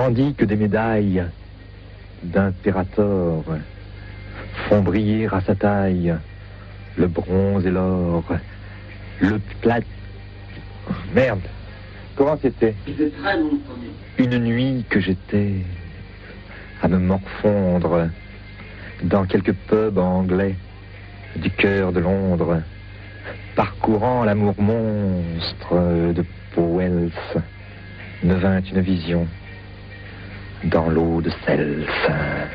tandis que des médailles d'impérator font briller à sa taille le bronze et l'or, le plat... Merde, comment c'était? Une nuit que j'étais à me morfondre dans quelques pubs anglais du cœur de Londres, parcourant l'amour monstre de Powells, me vint une vision dans l'eau de Cels.